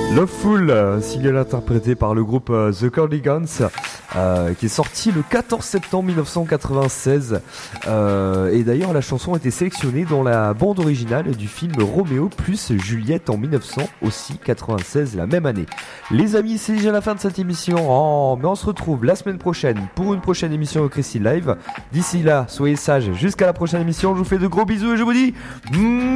Loveful, single interprété par le groupe The Cardigans, qui est sorti le 14 septembre 1996. Et d'ailleurs, la chanson a été sélectionnée dans la bande originale du film Roméo plus Juliette en 1996, la même année. Les amis, c'est déjà la fin de cette émission. Mais on se retrouve la semaine prochaine pour une prochaine émission au Christy Live. D'ici là, soyez sages. Jusqu'à la prochaine émission. Je vous fais de gros bisous et je vous dis